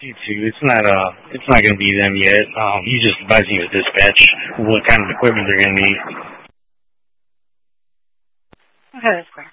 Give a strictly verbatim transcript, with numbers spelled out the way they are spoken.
You too. It's not uh, it's not gonna be them yet. Um, he's just advising the dispatch what kind of equipment they're gonna need. Okay, that's fair.